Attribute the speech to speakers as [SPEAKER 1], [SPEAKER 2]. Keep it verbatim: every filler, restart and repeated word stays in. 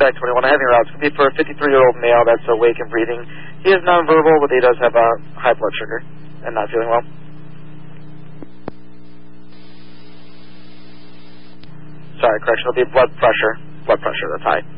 [SPEAKER 1] Quebec twenty-one, I have your route. It's going to be for a fifty-three-year-old male that's awake and breathing. He is nonverbal, but he does have a high blood sugar and not feeling well. Sorry, correction, it'll be blood pressure. Blood pressure, that's high.